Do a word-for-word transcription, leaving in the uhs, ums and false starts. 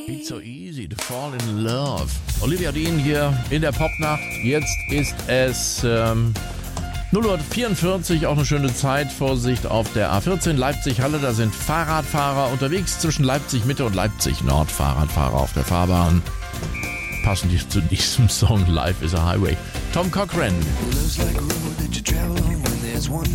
It's so easy to fall in love. Olivia Dean hier in der Popnacht. Jetzt ist es ähm, null Uhr vierundvierzig, auch eine schöne Zeit. Vorsicht auf der A vierzehn Leipzig-Halle. Da sind Fahrradfahrer unterwegs zwischen Leipzig-Mitte und Leipzig-Nord. Fahrradfahrer auf der Fahrbahn. Passend zu diesem Song Life is a Highway. Tom Cochrane.